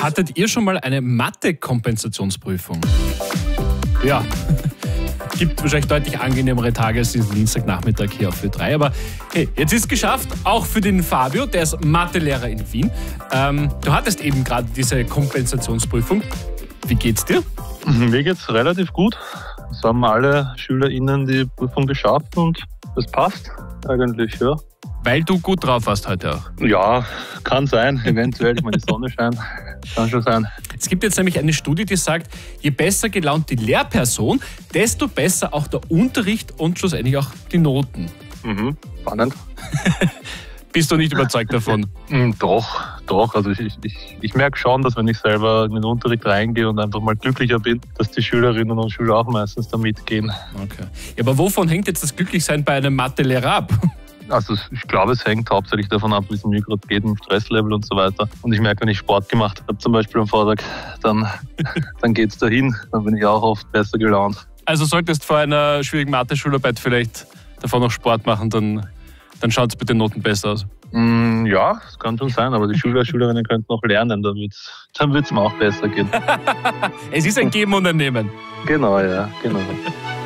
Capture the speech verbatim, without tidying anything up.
Hattet ihr schon mal eine Mathe-Kompensationsprüfung? Ja, gibt wahrscheinlich deutlich angenehmere Tage als diesen Dienstagnachmittag hier auf Ö drei. Aber hey, jetzt ist es geschafft, auch für den Fabio, der ist Mathelehrer in Wien. Ähm, du hattest eben gerade diese Kompensationsprüfung. Wie geht's dir? Mir geht's relativ gut. Es haben alle SchülerInnen die Prüfung geschafft und es passt eigentlich, ja. Weil du gut drauf warst heute auch. Ja, kann sein, eventuell, ich meine, die Sonne scheint, kann schon sein. Es gibt jetzt nämlich eine Studie, die sagt, je besser gelaunt die Lehrperson, desto besser auch der Unterricht und schlussendlich auch die Noten. Mhm, spannend. Bist du nicht überzeugt davon? Mm, Doch, doch. Also ich, ich, ich merke schon, dass wenn ich selber in den Unterricht reingehe und einfach mal glücklicher bin, dass die Schülerinnen und Schüler auch meistens da mitgehen. Okay. Ja, aber wovon hängt jetzt das Glücklichsein bei einem Mathelehrer ab? Also ich glaube, es hängt hauptsächlich davon ab, wie es mir gerade geht, im Stresslevel und so weiter. Und ich merke, wenn ich Sport gemacht habe, zum Beispiel am Vortag, dann, dann geht es dahin. Dann bin ich auch oft besser gelaunt. Also solltest vor einer schwierigen Mathe-Schularbeit vielleicht davor noch Sport machen, dann, dann schaut es mit den Noten besser aus. Mm, ja, das kann schon sein, aber die Schüler, Schülerinnen könnten noch lernen, dann wird es dann wird's mir auch besser gehen. Es ist ein Geben und ein Nehmen. Genau, ja, genau.